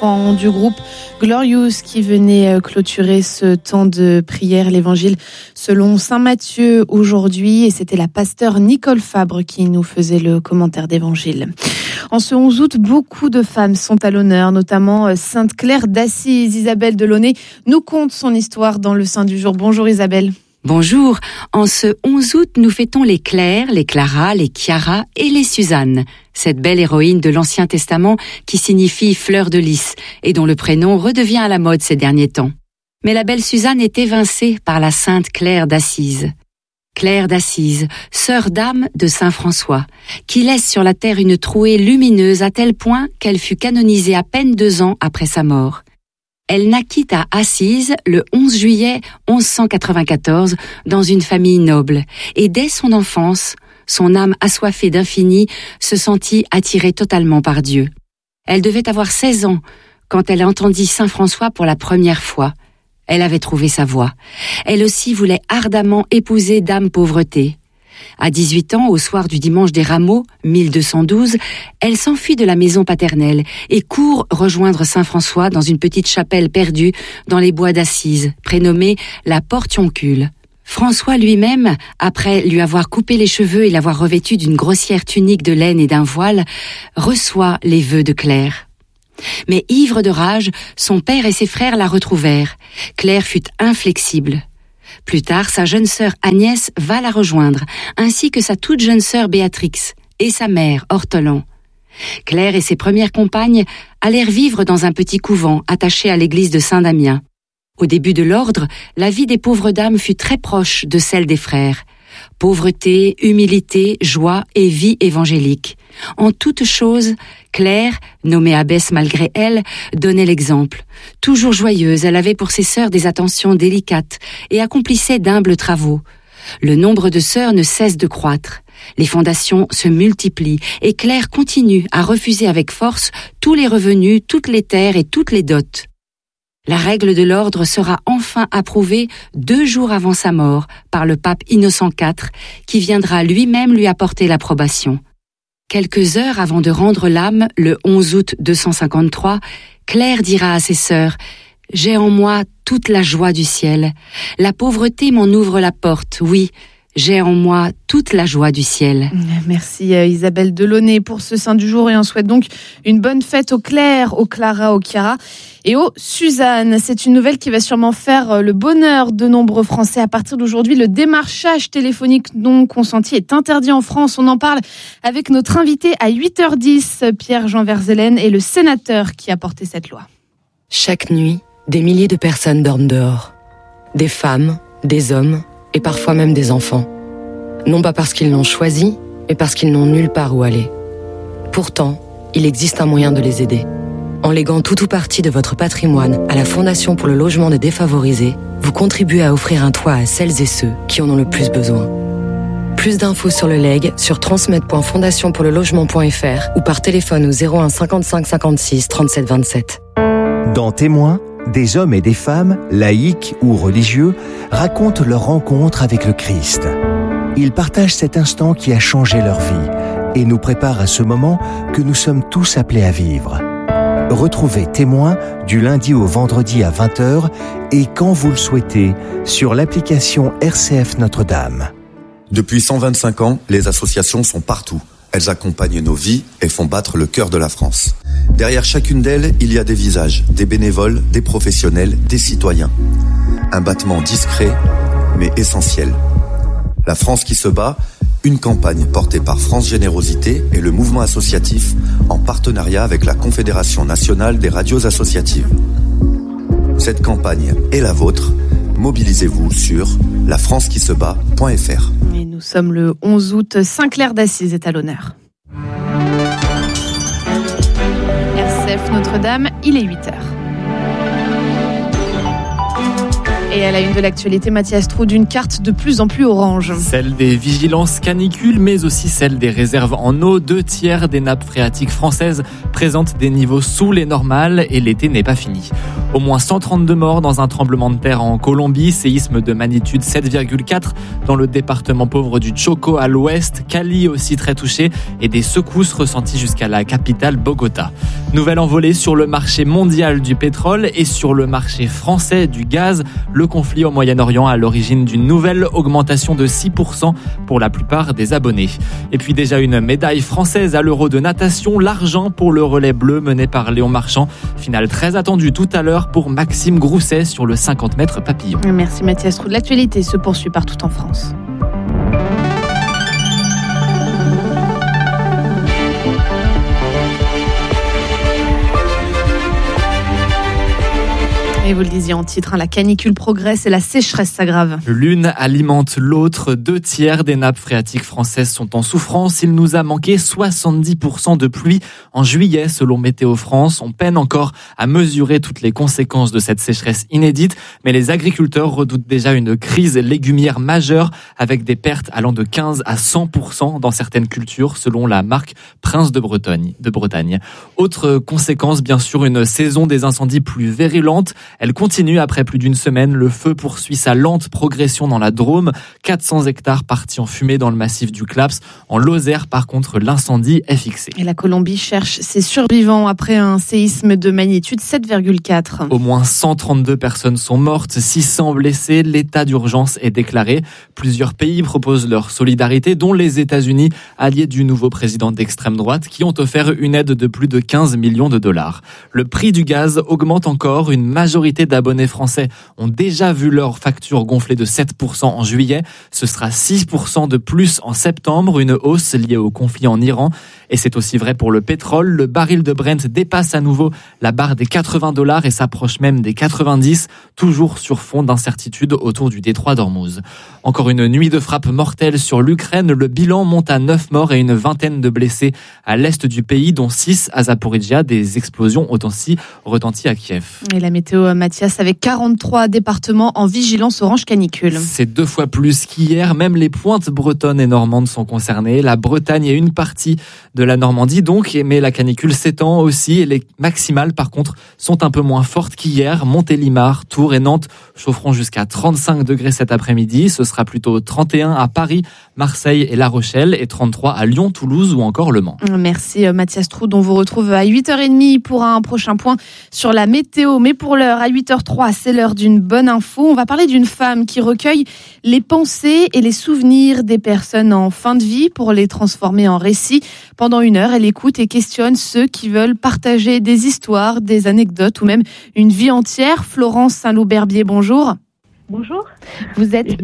enfants du groupe Glorious qui venait clôturer ce temps de prière, l'évangile selon saint Matthieu aujourd'hui. Et c'était la pasteure Nicole Fabre qui nous faisait le commentaire d'évangile. En ce 11 août, beaucoup de femmes sont à l'honneur, notamment Sainte Claire d'Assise. Isabelle Delaunay nous conte son histoire dans le Saint du jour. Bonjour Isabelle. Bonjour, en ce 11 août, nous fêtons les Claire, les Clara, les Chiara et les Suzanne. Cette belle héroïne de l'Ancien Testament qui signifie fleur de lys et dont le prénom redevient à la mode ces derniers temps. Mais la belle Suzanne est évincée par la sainte Claire d'Assise. Claire d'Assise, sœur d'âme de saint François, qui laisse sur la terre une trouée lumineuse à tel point qu'elle fut canonisée à peine 2 ans après sa mort. Elle naquit à Assise le 11 juillet 1194 dans une famille noble et dès son enfance, son âme assoiffée d'infini se sentit attirée totalement par Dieu. Elle devait avoir 16 ans quand elle entendit saint François pour la première fois. Elle avait trouvé sa voie. Elle aussi voulait ardemment épouser dame Pauvreté. À 18 ans, au soir du dimanche des Rameaux, 1212, elle s'enfuit de la maison paternelle et court rejoindre saint François dans une petite chapelle perdue dans les bois d'Assise, prénommée la Portioncule. François lui-même, après lui avoir coupé les cheveux et l'avoir revêtu d'une grossière tunique de laine et d'un voile, reçoit les vœux de Claire. Mais ivre de rage, son père et ses frères la retrouvèrent. Claire fut inflexible. Plus tard, sa jeune sœur Agnès va la rejoindre, ainsi que sa toute jeune sœur Béatrix et sa mère Ortolan. Claire et ses premières compagnes allèrent vivre dans un petit couvent attaché à l'église de Saint-Damien. Au début de l'ordre, la vie des pauvres dames fut très proche de celle des frères. Pauvreté, humilité, joie et vie évangélique. En toutes choses, Claire, nommée abbesse malgré elle, donnait l'exemple. Toujours joyeuse, elle avait pour ses sœurs des attentions délicates et accomplissait d'humbles travaux. Le nombre de sœurs ne cesse de croître. Les fondations se multiplient et Claire continue à refuser avec force tous les revenus, toutes les terres et toutes les dots. La règle de l'ordre sera enfin approuvée 2 jours avant sa mort par le pape Innocent IV, qui viendra lui-même lui apporter l'approbation. Quelques heures avant de rendre l'âme, le 11 août 253, Claire dira à ses sœurs « J'ai en moi toute la joie du ciel. La pauvreté m'en ouvre la porte, oui. J'ai en moi toute la joie du ciel. » Merci Isabelle Delaunay pour ce Saint du jour et on souhaite donc une bonne fête aux Claire, aux Clara, aux Chiara et aux Suzanne. C'est une nouvelle qui va sûrement faire le bonheur de nombreux Français. À partir d'aujourd'hui, le démarchage téléphonique non consenti est interdit en France. On en parle avec notre invité à 8h10, Pierre-Jean Verzelen, et le sénateur qui a porté cette loi. Chaque nuit, des milliers de personnes dorment dehors. Des femmes, des hommes et parfois même des enfants. Non pas parce qu'ils l'ont choisi, mais parce qu'ils n'ont nulle part où aller. Pourtant, il existe un moyen de les aider. En léguant tout ou partie de votre patrimoine à la Fondation pour le logement des défavorisés, vous contribuez à offrir un toit à celles et ceux qui en ont le plus besoin. Plus d'infos sur le legs sur transmet.fondationpourlelogement.fr ou par téléphone au 01 55 56 37 27. Dans Témoins, des hommes et des femmes, laïcs ou religieux, racontent leur rencontre avec le Christ. Ils partagent cet instant qui a changé leur vie et nous prépare à ce moment que nous sommes tous appelés à vivre. Retrouvez Témoins du lundi au vendredi à 20h et quand vous le souhaitez sur l'application RCF Notre-Dame. Depuis 125 ans, les associations sont partout. Elles accompagnent nos vies et font battre le cœur de la France. Derrière chacune d'elles, il y a des visages, des bénévoles, des professionnels, des citoyens. Un battement discret, mais essentiel. La France qui se bat, une campagne portée par France Générosité et le mouvement associatif en partenariat avec la Confédération nationale des radios associatives. Cette campagne est la vôtre. Mobilisez-vous sur lafrancequisebat.fr. Et nous sommes le 11 août, Sainte Claire d'Assise est à l'honneur. RCF Notre-Dame, il est 8h. Et à la une de l'actualité, Mathias Troude, une carte de plus en plus orange. Celle des vigilances canicules, mais aussi celle des réserves en eau. 2/3 des nappes phréatiques françaises présentent des niveaux sous les normales et l'été n'est pas fini. Au moins 132 morts dans un tremblement de terre en Colombie, séisme de magnitude 7,4 dans le département pauvre du Chocó à l'ouest, Cali aussi très touché et des secousses ressenties jusqu'à la capitale Bogota. Nouvelle envolée sur le marché mondial du pétrole et sur le marché français du gaz. Le conflit au Moyen-Orient à l'origine d'une nouvelle augmentation de 6% pour la plupart des abonnés. Et puis déjà une médaille française à l'Euro de natation, l'argent pour le relais bleu mené par Léon Marchand. Finale très attendue tout à l'heure pour Maxime Grousset sur le 50 mètres papillon. Merci Mathias Roux. L'actualité se poursuit partout en France. Et vous le disiez en titre, la canicule progresse et la sécheresse s'aggrave. L'une alimente l'autre. 2/3 des nappes phréatiques françaises sont en souffrance. Il nous a manqué 70% de pluie en juillet, selon Météo France. On peine encore à mesurer toutes les conséquences de cette sécheresse inédite, mais les agriculteurs redoutent déjà une crise légumière majeure avec des pertes allant de 15 à 100% dans certaines cultures, selon la marque Prince de Bretagne. Autre conséquence, bien sûr, une saison des incendies plus virulente. Elle continue après plus d'une semaine. Le feu poursuit sa lente progression dans la Drôme. 400 hectares partis en fumée dans le massif du Claps. En Lozère, par contre, l'incendie est fixé. Et la Colombie cherche ses survivants après un séisme de magnitude 7,4. Au moins 132 personnes sont mortes, 600 blessés. L'état d'urgence est déclaré. Plusieurs pays proposent leur solidarité, dont les États-Unis, alliés du nouveau président d'extrême droite, qui ont offert une aide de plus de 15 millions de dollars. Le prix du gaz augmente encore. Une majorité d'abonnés français ont déjà vu leur facture gonfler de 7% en juillet. Ce sera 6% de plus en septembre, une hausse liée au conflit en Iran. Et c'est aussi vrai pour le pétrole. Le baril de Brent dépasse à nouveau la barre des $80 et s'approche même des 90, toujours sur fond d'incertitude autour du détroit d'Ormuz. Encore une nuit de frappe mortelle sur l'Ukraine. Le bilan monte à 9 morts et une vingtaine de blessés à l'est du pays, dont 6 à Zaporizhzhia. Des explosions ont aussi retenti à Kiev. Et la météo, Mathias, avec 43 départements en vigilance orange canicule. C'est 2 fois plus qu'hier. Même les pointes bretonnes et normandes sont concernées. La Bretagne et une partie de la Normandie donc, mais la canicule s'étend aussi et les maximales par contre sont un peu moins fortes qu'hier. Montélimar, Tours et Nantes chaufferont jusqu'à 35 degrés cet après-midi. Ce sera plutôt 31 à Paris, Marseille et La Rochelle et 33 à Lyon, Toulouse ou encore Le Mans. Merci Mathias Roux, dont vous retrouve à 8h30 pour un prochain point sur la météo. Mais pour l'heure, à 8h03, c'est l'heure d'une bonne info. On va parler d'une femme qui recueille les pensées et les souvenirs des personnes en fin de vie pour les transformer en récits. Pendant une heure, elle écoute et questionne ceux qui veulent partager des histoires, des anecdotes ou même une vie entière. Florence Saint-Loup-Berbier, bonjour. Bonjour. Vous êtes...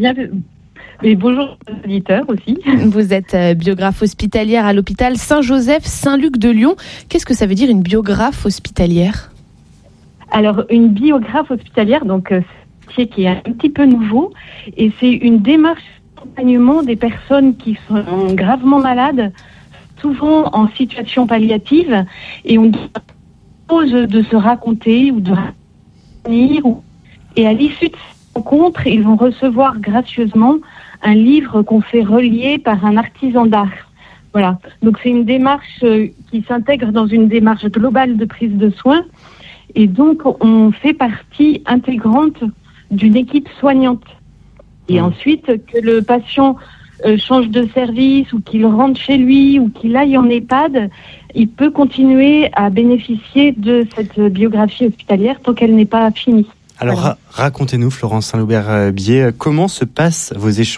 Et bonjour aux auditeurs aussi. Vous êtes biographe hospitalière à l'hôpital Saint-Joseph Saint-Luc de Lyon. Qu'est-ce que ça veut dire une biographe hospitalière ? Alors, une biographe hospitalière, donc c'est un métier qui est un petit peu nouveau, et c'est une démarche d'accompagnement des personnes qui sont gravement malades, souvent en situation palliative, et on propose de se raconter ou de raconter, et à l'issue de cette rencontre, ils vont recevoir gracieusement un livre qu'on fait relier par un artisan d'art. Voilà. Donc c'est une démarche qui s'intègre dans une démarche globale de prise de soins. Et donc, on fait partie intégrante d'une équipe soignante. Et ensuite, que le patient change de service ou qu'il rentre chez lui ou qu'il aille en EHPAD, il peut continuer à bénéficier de cette biographie hospitalière tant qu'elle n'est pas finie. Alors, racontez-nous, Florence Saint-Loup-Berbier, comment se passent vos échanges ?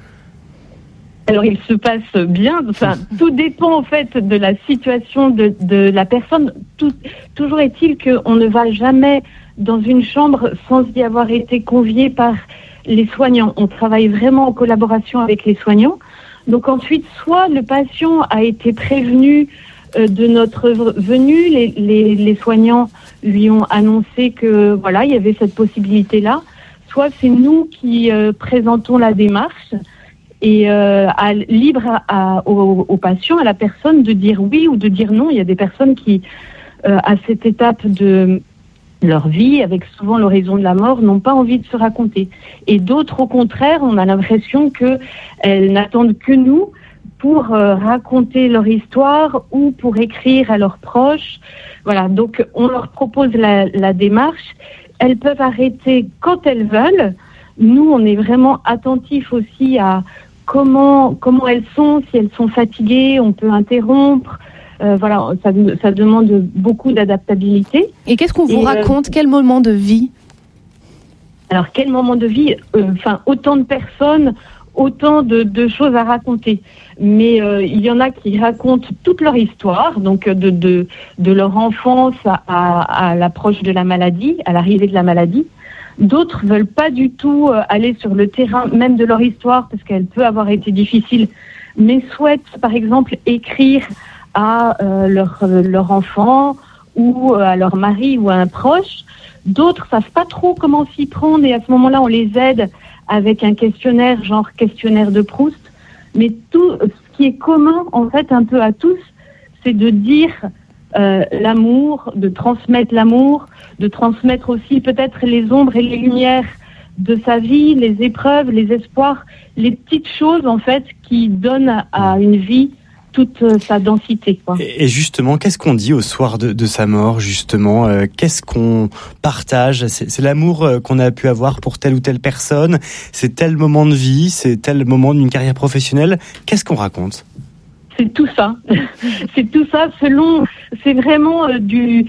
Alors, il se passe bien. Enfin, tout dépend en fait de la situation de la personne. Toujours est-il qu'on ne va jamais dans une chambre sans y avoir été convié par les soignants. On travaille vraiment en collaboration avec les soignants. Donc ensuite, soit le patient a été prévenu de notre venue, les soignants lui ont annoncé que voilà, il y avait cette possibilité-là. Soit c'est nous qui présentons la démarche. Et libre au patient, à la personne de dire oui ou de dire non. Il y a des personnes qui, à cette étape de leur vie, avec souvent l'horizon de la mort, n'ont pas envie de se raconter. Et d'autres, au contraire, on a l'impression qu'elles n'attendent que nous pour raconter leur histoire ou pour écrire à leurs proches. Voilà, donc on leur propose la démarche. Elles peuvent arrêter quand elles veulent. Nous, on est vraiment attentifs aussi à comment elles sont. Si elles sont fatiguées, on peut interrompre. Voilà, ça demande beaucoup d'adaptabilité. Et qu'est-ce qu'on vous raconte? Quel moment de vie? Alors, quel moment de vie? Autant de personnes, autant de choses à raconter. Mais il y en a qui racontent toute leur histoire, donc de leur enfance à l'approche de la maladie, à l'arrivée de la maladie. D'autres veulent pas du tout aller sur le terrain même de leur histoire parce qu'elle peut avoir été difficile, mais souhaitent par exemple écrire à leur enfant ou à leur mari ou à un proche. D'autres savent pas trop comment s'y prendre et à ce moment-là on les aide avec un questionnaire, genre questionnaire de Proust. Mais tout ce qui est commun en fait un peu à tous, c'est de dire l'amour, de transmettre aussi peut-être les ombres et les lumières de sa vie, les épreuves, les espoirs, les petites choses en fait qui donnent à une vie toute sa densité, quoi. Et justement, qu'est-ce qu'on dit au soir de sa mort, justement? Qu'est-ce qu'on partage? C'est l'amour qu'on a pu avoir pour telle ou telle personne, c'est tel moment de vie, c'est tel moment d'une carrière professionnelle. Qu'est-ce qu'on raconte? C'est tout ça. C'est tout ça c'est vraiment du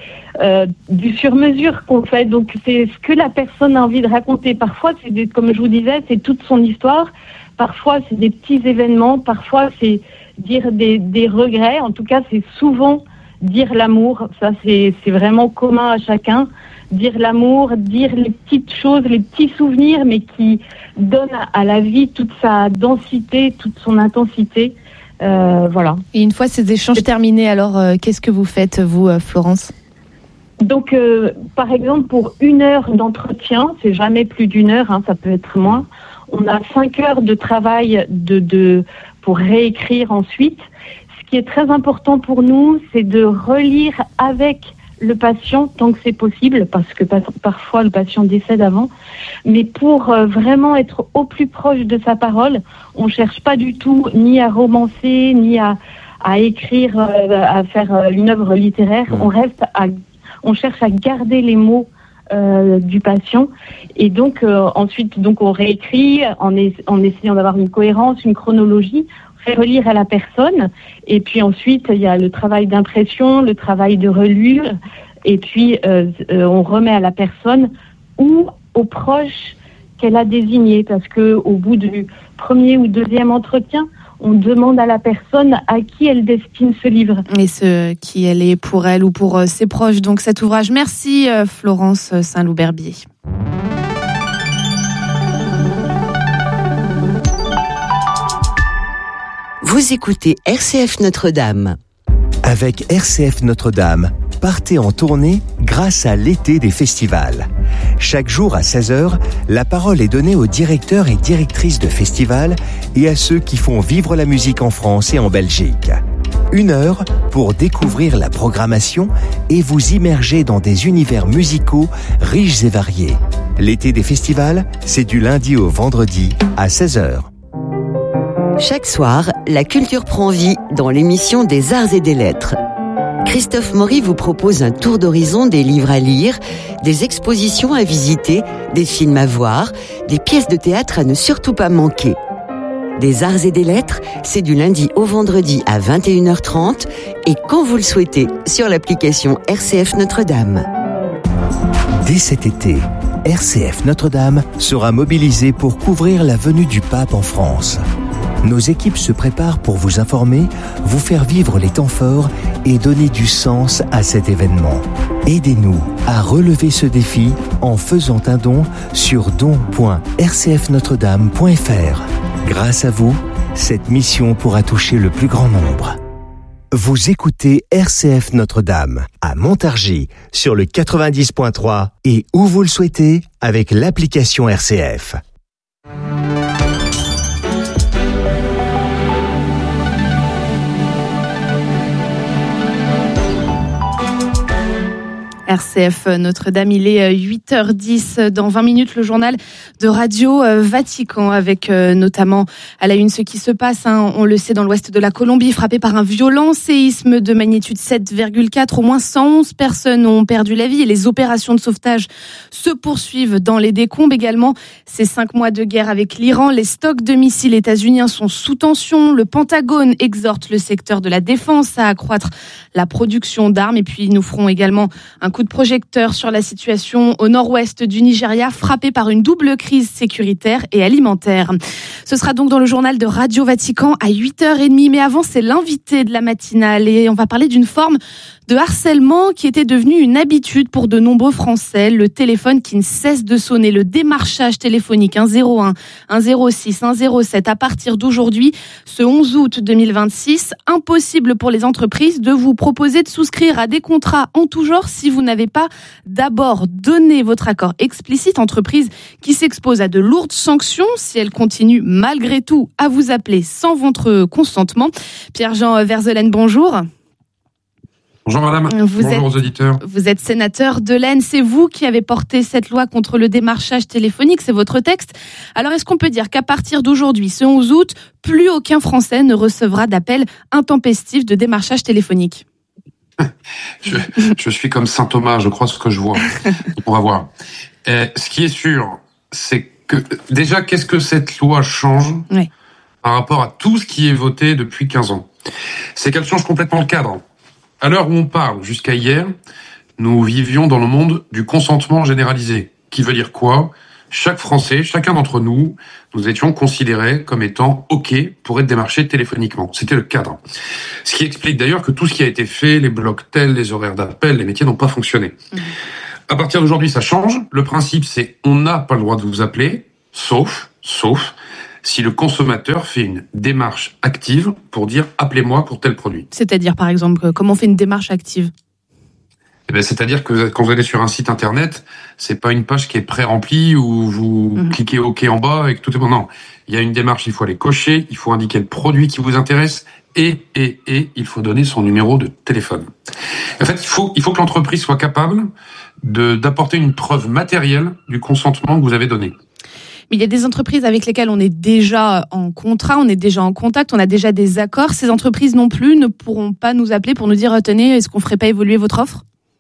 sur-mesure qu'on fait. Donc, c'est ce que la personne a envie de raconter. Parfois, comme je vous disais, c'est toute son histoire. Parfois, c'est des petits événements. Parfois, c'est dire des regrets. En tout cas, c'est souvent dire l'amour. Ça, c'est vraiment commun à chacun. Dire l'amour, dire les petites choses, les petits souvenirs, mais qui donnent à la vie toute sa densité, toute son intensité. Voilà. Et une fois ces échanges terminés, alors qu'est-ce que vous faites, vous, Florence? Donc, par exemple, pour 1 heure d'entretien, c'est jamais plus d'1 heure, hein, ça peut être moins. On a 5 heures de travail pour réécrire ensuite. Ce qui est très important pour nous, c'est de relire avec le patient tant que c'est possible, parce que parfois le patient décède avant. Mais pour vraiment être au plus proche de sa parole, on cherche pas du tout ni à romancer, ni à écrire, à faire une œuvre littéraire. On cherche à garder les mots du patient. Et donc ensuite, on réécrit en essayant d'avoir une cohérence, une chronologie. On fait relire à la personne. Et puis ensuite, il y a le travail d'impression, le travail de relure. Et puis on remet à la personne ou aux proches qu'elle a désignés. Parce que au bout du 1er ou 2e entretien, on demande à la personne à qui elle destine ce livre. Et ce qui elle est pour elle ou pour ses proches. Donc cet ouvrage. Merci Florence Saint-Loup-Berbier. Vous écoutez RCF Notre-Dame. Avec RCF Notre-Dame, partez en tournée grâce à l'été des festivals. Chaque jour à 16h, la parole est donnée aux directeurs et directrices de festivals et à ceux qui font vivre la musique en France et en Belgique. 1 heure pour découvrir la programmation et vous immerger dans des univers musicaux riches et variés. L'été des festivals, c'est du lundi au vendredi à 16h. Chaque soir, la culture prend vie dans l'émission des Arts et des Lettres. Christophe Maury vous propose un tour d'horizon des livres à lire, des expositions à visiter, des films à voir, des pièces de théâtre à ne surtout pas manquer. Des Arts et des Lettres, c'est du lundi au vendredi à 21h30 et quand vous le souhaitez sur l'application RCF Notre-Dame. Dès cet été, RCF Notre-Dame sera mobilisée pour couvrir la venue du pape en France. Nos équipes se préparent pour vous informer, vous faire vivre les temps forts et donner du sens à cet événement. Aidez-nous à relever ce défi en faisant un don sur don.rcfnotredame.fr. Grâce à vous, cette mission pourra toucher le plus grand nombre. Vous écoutez RCF Notre-Dame à Montargis sur le 90.3 et où vous le souhaitez avec l'application RCF. RCF Notre-Dame, il est 8h10. Dans 20 minutes, le journal de Radio Vatican avec notamment à la une ce qui se passe. On le sait, dans l'ouest de la Colombie, frappé par un violent séisme de magnitude 7,4. Au moins 111 personnes ont perdu la vie et les opérations de sauvetage se poursuivent dans les décombres. Également, ces 5 mois de guerre avec l'Iran, les stocks de missiles états-uniens sont sous tension. Le Pentagone exhorte le secteur de la défense à accroître la production d'armes. Et puis, nous ferons également un coup de projecteur sur la situation au nord-ouest du Nigeria, frappé par une double crise sécuritaire et alimentaire. Ce sera donc dans le journal de Radio Vatican à 8h30. Mais avant, c'est l'invité de la matinale et on va parler d'une forme de harcèlement qui était devenue une habitude pour de nombreux Français. Le téléphone qui ne cesse de sonner, le démarchage téléphonique 101, 106, 107. À partir d'aujourd'hui, ce 11 août 2026, impossible pour les entreprises de vous proposer de souscrire à des contrats en tout genre si vous n'avez pas d'abord donné votre accord explicite. Entreprise qui s'expose à de lourdes sanctions si elle continue malgré tout à vous appeler sans votre consentement. Pierre-Jean Verzelaine, bonjour. Bonjour madame, bonjour aux auditeurs. Vous êtes sénateur de l'Aisne, c'est vous qui avez porté cette loi contre le démarchage téléphonique, c'est votre texte. Alors est-ce qu'on peut dire qu'à partir d'aujourd'hui, ce 11 août, plus aucun Français ne recevra d'appel intempestif de démarchage téléphonique ? Je suis comme saint Thomas, je crois ce que je vois. On va voir. Ce qui est sûr, c'est que déjà, qu'est-ce que cette loi change par rapport à tout ce qui est voté depuis 15 ans ? C'est qu'elle change complètement le cadre. À l'heure où on parle, jusqu'à hier, nous vivions dans le monde du consentement généralisé. Qui veut dire quoi ? Chaque Français, chacun d'entre nous, nous étions considérés comme étant OK pour être démarchés téléphoniquement. C'était le cadre. Ce qui explique d'ailleurs que tout ce qui a été fait, les blocs-tel, les horaires d'appel, les métiers n'ont pas fonctionné. À partir d'aujourd'hui, ça change. Le principe, c'est on n'a pas le droit de vous appeler, sauf si le consommateur fait une démarche active pour dire « appelez-moi pour tel produit ». C'est-à-dire, par exemple, comment on fait une démarche active ? C'est-à-dire que quand vous allez sur un site internet, c'est pas une page qui est pré-remplie où vous cliquez OK en bas et que tout est bon. Non, il y a une démarche, il faut aller cocher, il faut indiquer le produit qui vous intéresse et il faut donner son numéro de téléphone. En fait, il faut que l'entreprise soit capable d'apporter une preuve matérielle du consentement que vous avez donné. Mais il y a des entreprises avec lesquelles on est déjà en contrat, on est déjà en contact, on a déjà des accords. Ces entreprises non plus ne pourront pas nous appeler pour nous dire « Tenez, est-ce qu'on ne ferait pas évoluer votre offre ?»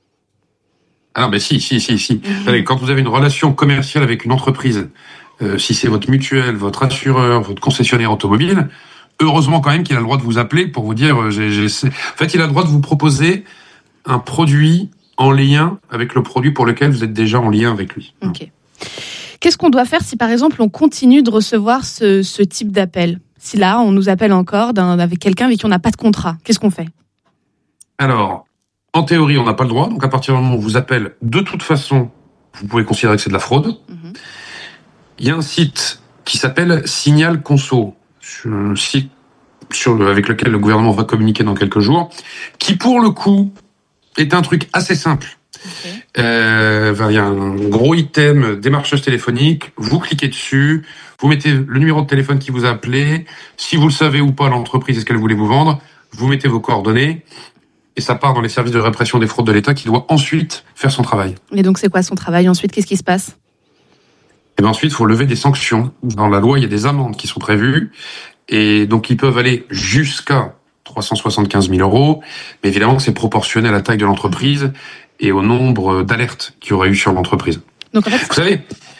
Ah non, mais si. Allez, quand vous avez une relation commerciale avec une entreprise, si c'est votre mutuelle, votre assureur, votre concessionnaire automobile, heureusement quand même qu'il a le droit de vous appeler pour vous dire en fait, il a le droit de vous proposer un produit en lien avec le produit pour lequel vous êtes déjà en lien avec lui. Ok. Qu'est-ce qu'on doit faire si, par exemple, on continue de recevoir ce type d'appel ? Si là, on nous appelle encore avec quelqu'un avec qui on n'a pas de contrat, qu'est-ce qu'on fait ? Alors, en théorie, on n'a pas le droit. Donc, à partir du moment où on vous appelle, de toute façon, vous pouvez considérer que c'est de la fraude. Il y a un site qui s'appelle Signal Conso, un site avec lequel le gouvernement va communiquer dans quelques jours, qui, pour le coup, est un truc assez simple. Il y a un gros item démarchage téléphonique, vous cliquez dessus, vous mettez le numéro de téléphone qui vous a appelé, si vous le savez ou pas l'entreprise, est-ce qu'elle voulait vous vendre, vous mettez vos coordonnées et ça part dans les services de répression des fraudes de l'État qui doit ensuite faire son travail. Et donc c'est quoi son travail ensuite ? Qu'est-ce qui se passe ? Et bien ensuite, il faut lever des sanctions. Dans la loi, il y a des amendes qui sont prévues et donc ils peuvent aller jusqu'à 375 000 €, mais évidemment c'est proportionnel à la taille de l'entreprise et au nombre d'alertes qu'il y aurait eu sur l'entreprise. Donc en fait, vous savez,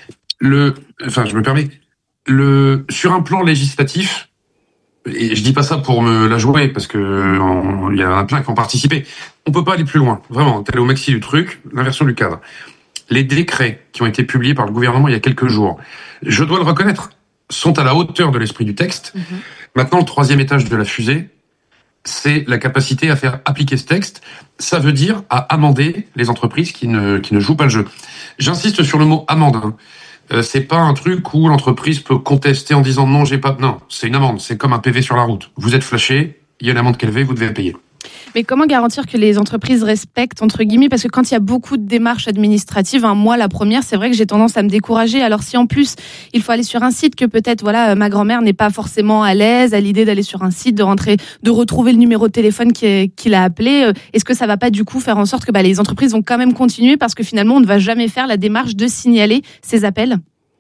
sur un plan législatif, et je dis pas ça pour me la jouer parce que il y en a plein qui ont participé. On peut pas aller plus loin, vraiment. T'es allé au maxi du truc, l'inversion du cadre. Les décrets qui ont été publiés par le gouvernement il y a quelques jours, je dois le reconnaître, sont à la hauteur de l'esprit du texte. Maintenant, le 3e étage de la fusée, c'est la capacité à faire appliquer ce texte. Ça veut dire à amender les entreprises qui ne jouent pas le jeu. J'insiste sur le mot amende. C'est pas un truc où l'entreprise peut contester en disant non, j'ai pas. Non, c'est une amende. C'est comme un PV sur la route. Vous êtes flashé, il y a une amende qui est élevée, vous devez payer. Mais comment garantir que les entreprises respectent, entre guillemets, parce que quand il y a beaucoup de démarches administratives, moi la première, c'est vrai que j'ai tendance à me décourager. Alors si en plus il faut aller sur un site que peut-être ma grand-mère n'est pas forcément à l'aise à l'idée d'aller sur un site, de rentrer, de retrouver le numéro de téléphone qu'il a appelé, est-ce que ça va pas du coup faire en sorte que les entreprises vont quand même continuer parce que finalement on ne va jamais faire la démarche de signaler ces appels?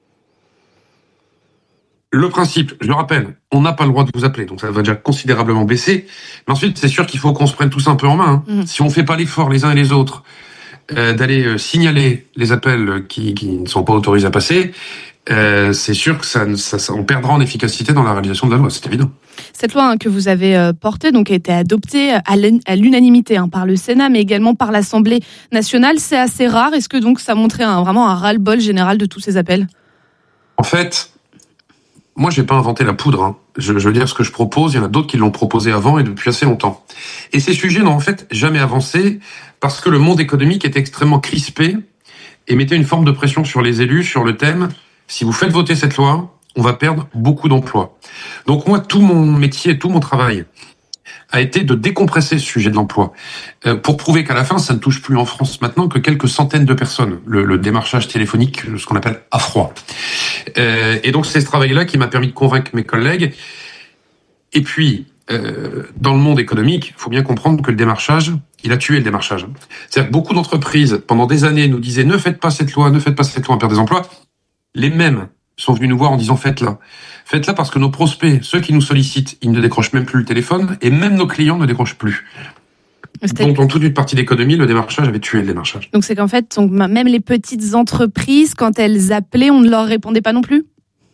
Le principe, je le rappelle, on n'a pas le droit de vous appeler, donc ça va déjà considérablement baisser. Mais ensuite, c'est sûr qu'il faut qu'on se prenne tous un peu en main. Si on fait pas l'effort les uns et les autres d'aller signaler les appels qui ne sont pas autorisés à passer, c'est sûr que on perdra en efficacité dans la réalisation de la loi, c'est évident. Cette loi que vous avez portée, donc a été adoptée à l'unanimité par le Sénat, mais également par l'Assemblée nationale. C'est assez rare. Est-ce que donc ça montrait vraiment un ras-le-bol général de tous ces appels? En fait, moi, j'ai pas inventé la poudre. Je veux dire ce que je propose. Il y en a d'autres qui l'ont proposé avant et depuis assez longtemps. Et ces sujets n'ont en fait jamais avancé parce que le monde économique était extrêmement crispé et mettait une forme de pression sur les élus sur le thème « Si vous faites voter cette loi, on va perdre beaucoup d'emplois ». Donc moi, tout mon métier, tout mon travail a été de décompresser ce sujet de l'emploi pour prouver qu'à la fin, ça ne touche plus en France maintenant que quelques centaines de personnes, le démarchage téléphonique, ce qu'on appelle à froid. Et donc c'est ce travail-là qui m'a permis de convaincre mes collègues. Et puis, dans le monde économique, il faut bien comprendre que le démarchage, il a tué le démarchage. C'est-à-dire que beaucoup d'entreprises, pendant des années, nous disaient « Ne faites pas cette loi, on perd des emplois ». Les mêmes sont venus nous voir en disant « Faites-la ». Faites-la parce que nos prospects, ceux qui nous sollicitent, ils ne décrochent même plus le téléphone et même nos clients ne décrochent plus. Donc, dans toute une partie d'économie, le démarchage avait tué le démarchage. Donc, c'est qu'en fait, même les petites entreprises, quand elles appelaient, on ne leur répondait pas non plus?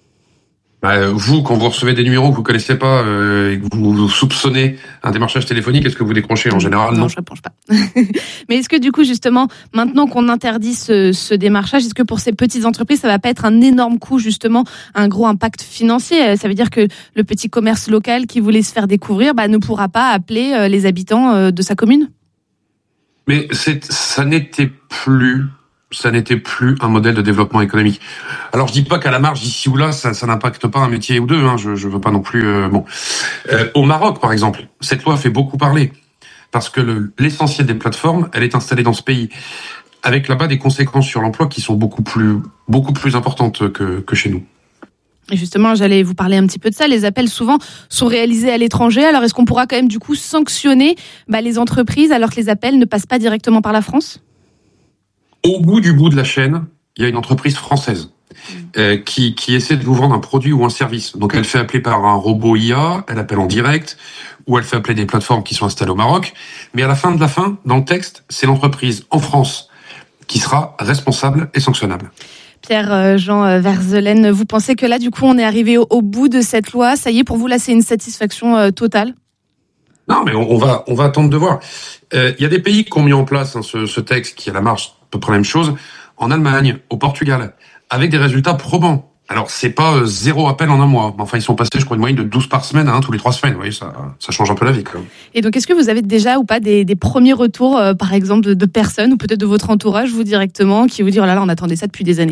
Vous, quand vous recevez des numéros que vous connaissez pas et que vous soupçonnez un démarchage téléphonique, est-ce que vous décrochez en général? Non, je réponds pas. Mais est-ce que du coup, justement, maintenant qu'on interdit ce démarchage, est-ce que pour ces petites entreprises, ça va pas être un énorme coût, justement, un gros impact financier? Ça veut dire que le petit commerce local qui voulait se faire découvrir ne pourra pas appeler les habitants de sa commune? Mais ça n'était plus un modèle de développement économique. Alors je dis pas qu'à la marge ici ou là ça n'impacte pas un métier ou deux, je veux pas non plus au Maroc par exemple, cette loi fait beaucoup parler parce que l'essentiel des plateformes, elle est installée dans ce pays avec là-bas des conséquences sur l'emploi qui sont beaucoup plus importantes que chez nous. Et justement, j'allais vous parler un petit peu de ça. Les appels souvent sont réalisés à l'étranger. Alors est-ce qu'on pourra quand même du coup sanctionner les entreprises alors que les appels ne passent pas directement par la France? Au bout de la chaîne, il y a une entreprise française qui essaie de vous vendre un produit ou un service. Donc elle fait appeler par un robot IA, elle appelle en direct, ou elle fait appeler des plateformes qui sont installées au Maroc. Mais à la fin, dans le texte, c'est l'entreprise en France qui sera responsable et sanctionnable. Pierre-Jean Verzelen, vous pensez que là, du coup, on est arrivé au bout de cette loi? Ça y est, pour vous, là, c'est une satisfaction totale? Non, mais on va attendre de voir. Il y a des pays qui ont mis en place ce texte qui, à la marge, à peu près la même chose, en Allemagne, au Portugal, avec des résultats probants. Alors, c'est pas 0 appel en un mois. Enfin, ils sont passés, je crois, une moyenne de 12 par semaine à 1 tous les 3 semaines. Vous voyez, ça change un peu la vie, quand même. Et donc, est-ce que vous avez déjà ou pas des premiers retours, par exemple, de personnes ou peut-être de votre entourage, vous directement, qui vous disent « Oh là là, on attendait ça depuis des années ».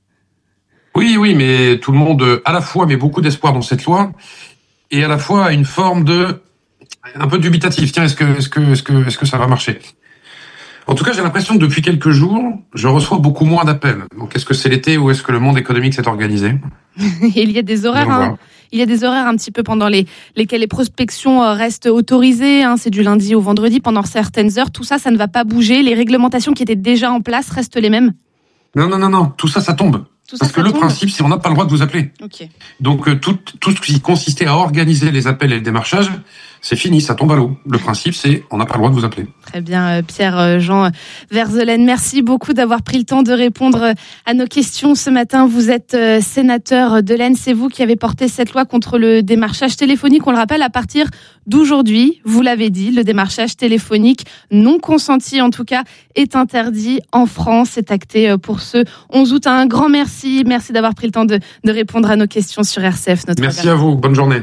Oui, mais tout le monde, à la fois, met beaucoup d'espoir dans cette loi, et à la fois, une forme un peu dubitatif. Tiens, est-ce que ça va marcher? En tout cas, j'ai l'impression que depuis quelques jours, je reçois beaucoup moins d'appels. Donc, est-ce que c'est l'été ou est-ce que le monde économique s'est organisé? Il y a des horaires, il y a des horaires un petit peu pendant lesquels les prospections restent autorisées. C'est du lundi au vendredi pendant certaines heures. Tout ça, ça ne va pas bouger. Les réglementations qui étaient déjà en place restent les mêmes. Non. Tout ça tombe. Parce que le principe, c'est qu'on n'a pas le droit de vous appeler. Okay. Donc, tout ce qui consistait à organiser les appels et le démarchage, c'est fini, ça tombe à l'eau. Le principe, c'est on n'a pas le droit de vous appeler. Très bien, Pierre-Jean Verzelen, merci beaucoup d'avoir pris le temps de répondre à nos questions ce matin. Vous êtes sénateur de l'Aisne, c'est vous qui avez porté cette loi contre le démarchage téléphonique. On le rappelle, à partir d'aujourd'hui, vous l'avez dit, le démarchage téléphonique non consenti, en tout cas, est interdit en France. C'est acté pour ce 11 août. Un grand merci. Merci d'avoir pris le temps de répondre à nos questions sur RCF. Merci à vous. Bonne journée.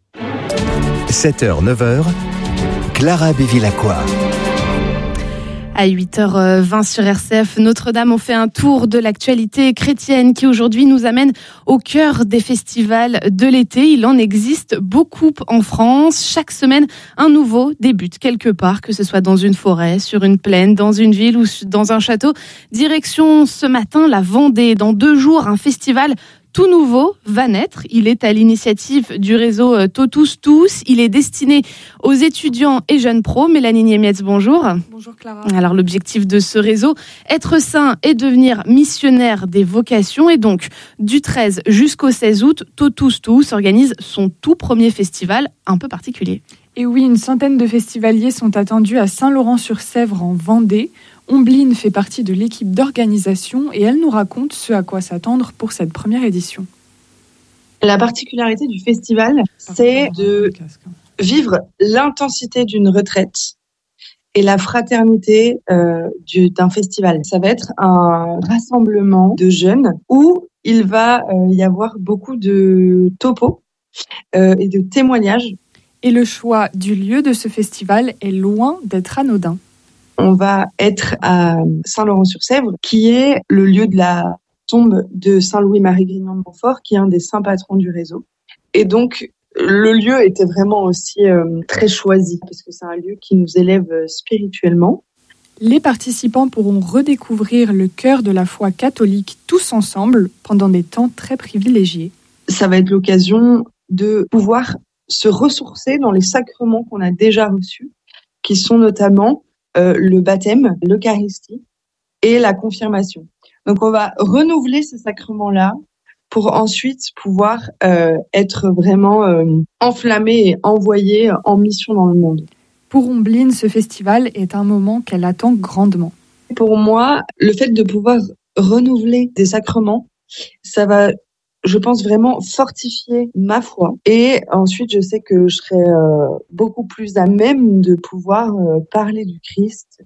7h, 9h, Clara Bevilacqua. À 8h20 sur RCF, Notre-Dame, on fait un tour de l'actualité chrétienne qui aujourd'hui nous amène au cœur des festivals de l'été. Il en existe beaucoup en France. Chaque semaine, un nouveau débute quelque part, que ce soit dans une forêt, sur une plaine, dans une ville ou dans un château. Direction ce matin la Vendée. Dans 2 jours, un festival tout nouveau va naître. Il est à l'initiative du réseau Totus Tous. Il est destiné aux étudiants et jeunes pros. Mélanie Niemietz, bonjour. Bonjour Clara. Alors l'objectif de ce réseau, être saint et devenir missionnaire des vocations. Et donc du 13 jusqu'au 16 août, Totus Tous organise son tout premier festival un peu particulier. Et oui, une centaine de festivaliers sont attendus à Saint-Laurent-sur-Sèvre en Vendée. Ombline fait partie de l'équipe d'organisation et elle nous raconte ce à quoi s'attendre pour cette première édition. La particularité du festival, c'est de vivre l'intensité d'une retraite et la fraternité d'un festival. Ça va être un rassemblement de jeunes où il va y avoir beaucoup de topos et de témoignages. Et le choix du lieu de ce festival est loin d'être anodin. On va être à Saint-Laurent-sur-Sèvre, qui est le lieu de la tombe de Saint-Louis-Marie Grignon de Montfort, qui est un des saints patrons du réseau. Et donc, le lieu était vraiment aussi très choisi, parce que c'est un lieu qui nous élève spirituellement. Les participants pourront redécouvrir le cœur de la foi catholique tous ensemble pendant des temps très privilégiés. Ça va être l'occasion de pouvoir se ressourcer dans les sacrements qu'on a déjà reçus, qui sont notamment le baptême, l'Eucharistie et la confirmation. Donc on va renouveler ces sacrements-là pour ensuite pouvoir être vraiment enflammé et envoyé en mission dans le monde. Pour Ombline, ce festival est un moment qu'elle attend grandement. Pour moi, le fait de pouvoir renouveler des sacrements, ça va, je pense, vraiment fortifier ma foi. Et ensuite, je sais que je serai beaucoup plus à même de pouvoir parler du Christ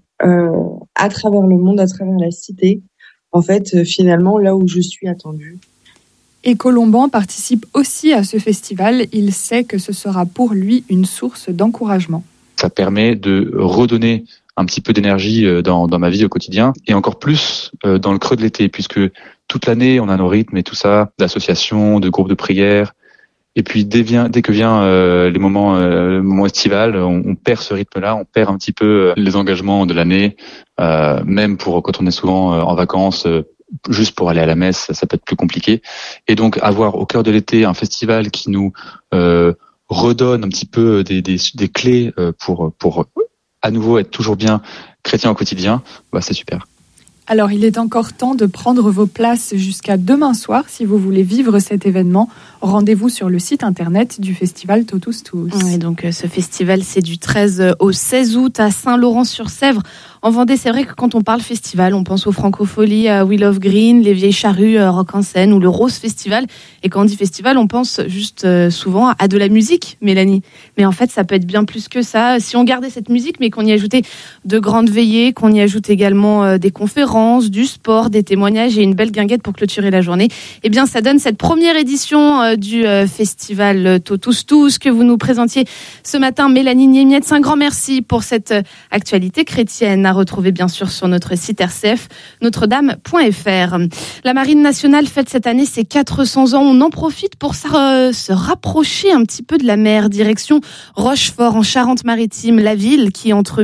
à travers le monde, à travers la cité. En fait, finalement, là où je suis attendue. Et Colomban participe aussi à ce festival. Il sait que ce sera pour lui une source d'encouragement. Ça permet de redonner un petit peu d'énergie dans ma vie au quotidien et encore plus dans le creux de l'été, puisque toute l'année, on a nos rythmes et tout ça, d'associations, de groupes de prière. Et puis, dès que vient les moments estivales, on perd ce rythme-là, on perd un petit peu les engagements de l'année, même quand on est souvent en vacances, juste pour aller à la messe, ça peut être plus compliqué. Et donc, avoir au cœur de l'été un festival qui nous redonne un petit peu des clés pour à nouveau être toujours bien chrétien au quotidien, c'est super. Alors, il est encore temps de prendre vos places jusqu'à demain soir. Si vous voulez vivre cet événement, rendez-vous sur le site internet du festival Totus Tous. Et donc, ce festival, c'est du 13 au 16 août à Saint-Laurent-sur-Sèvre. En Vendée, c'est vrai que quand on parle festival, on pense aux Francopholies, à Wheel of Green, les Vieilles Charrues, Rock en Seine ou le Rose Festival. Et quand on dit festival, on pense juste souvent à de la musique, Mélanie. Mais en fait, ça peut être bien plus que ça. Si on gardait cette musique, mais qu'on y ajoutait de grandes veillées, qu'on y ajoute également des conférences, du sport, des témoignages et une belle guinguette pour clôturer la journée, eh bien, ça donne cette première édition du festival Totus Tous que vous nous présentiez ce matin. Mélanie Niemietz, un grand merci pour cette actualité chrétienne à retrouver bien sûr sur notre site RCF, notre-dame.fr. La Marine nationale fête cette année ses 400 ans. On en profite pour se rapprocher un petit peu de la mer, direction Rochefort en Charente-Maritime, la ville qui entre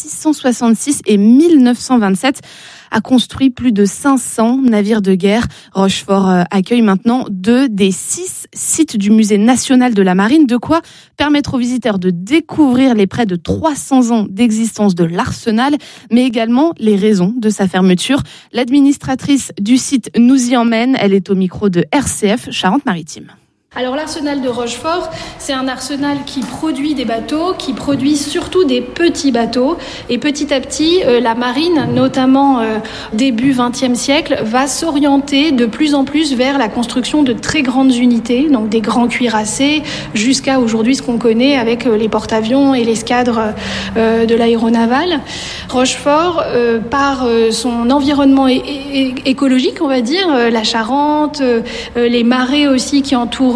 1666 et 1927 a construit plus de 500 navires de guerre. Rochefort accueille maintenant 2 des 6 sites du Musée national de la marine, de quoi permettre aux visiteurs de découvrir les près de 300 ans d'existence de l'arsenal, mais également les raisons de sa fermeture. L'administratrice du site nous y emmène, elle est au micro de RCF Charente-Maritime. Alors l'arsenal de Rochefort, c'est un arsenal qui produit des bateaux, qui produit surtout des petits bateaux. Et petit à petit, la marine, notamment début XXe siècle, va s'orienter de plus en plus vers la construction de très grandes unités, donc des grands cuirassés, jusqu'à aujourd'hui ce qu'on connaît avec les porte-avions et l'escadre de l'aéronaval. Rochefort, par son environnement écologique, on va dire, la Charente, les marais aussi qui entourent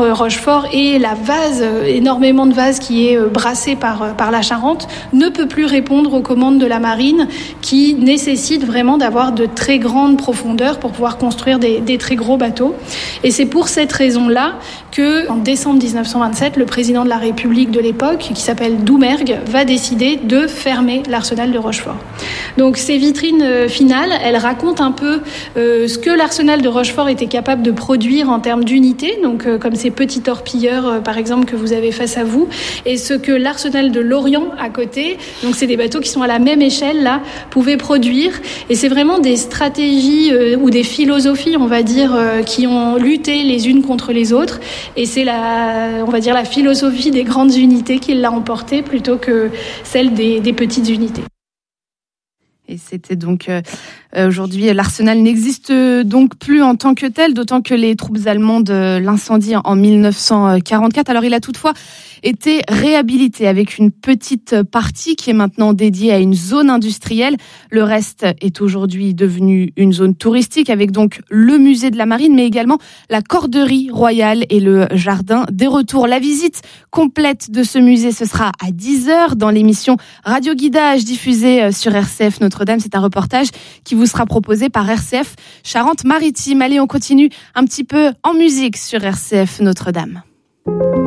Rochefort et la vase, énormément de vase qui est brassé par la Charente, ne peut plus répondre aux commandes de la marine qui nécessitent vraiment d'avoir de très grandes profondeurs pour pouvoir construire des très gros bateaux. Et c'est pour cette raison-là que, en décembre 1927, le président de la République de l'époque, qui s'appelle Doumergue, va décider de fermer l'arsenal de Rochefort. Donc ces vitrines finales, elles racontent un peu ce que l'arsenal de Rochefort était capable de produire en termes d'unités, donc comme ces petits torpilleurs par exemple que vous avez face à vous, et ce que l'arsenal de Lorient à côté, donc c'est des bateaux qui sont à la même échelle là, pouvait produire. Et c'est vraiment des stratégies ou des philosophies, on va dire, qui ont lutté les unes contre les autres. Et c'est la philosophie des grandes unités qui l'a emporté plutôt que celle des petites unités. Et c'était donc aujourd'hui, l'arsenal n'existe donc plus en tant que tel, d'autant que les troupes allemandes l'incendient en 1944. Alors il a toutefois été réhabilité avec une petite partie qui est maintenant dédiée à une zone industrielle. Le reste est aujourd'hui devenu une zone touristique avec donc le musée de la Marine, mais également la corderie royale et le jardin des retours. La visite complète de ce musée, ce sera à 10h dans l'émission Radio Guidage diffusée sur RCF Notre-Dame. C'est un reportage qui vous sera proposé par RCF Charente-Maritime. Allez, on continue un petit peu en musique sur RCF Notre-Dame.